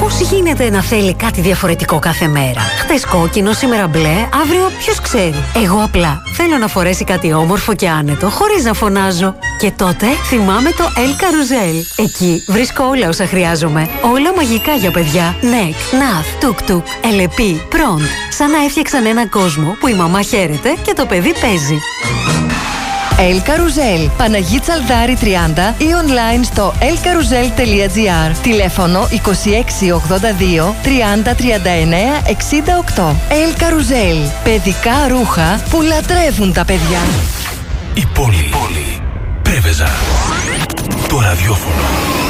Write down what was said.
Πώς γίνεται να θέλει κάτι διαφορετικό κάθε μέρα? Χτες κόκκινο, σήμερα μπλε, αύριο ποιος ξέρει. Εγώ απλά θέλω να φορέσει κάτι όμορφο και άνετο, χωρίς να φωνάζω. Και τότε θυμάμαι το El Carousel. Εκεί βρίσκω όλα όσα χρειάζομαι. Όλα μαγικά για παιδιά. Νεκ, Ναθ, Τουκ-Τουκ, Ελεπί, Προντ. Σαν να έφτιαξαν έναν κόσμο που η μαμά χαίρεται και το παιδί παίζει. El Carousel, Παναγί Τσαλδάρη 30 ή online στο elcarousel.gr. Τηλέφωνο 2682 30 39 68. El Carousel, παιδικά ρούχα που λατρεύουν τα παιδιά. Η πόλη. Πρέβεζα. Το ραδιόφωνο.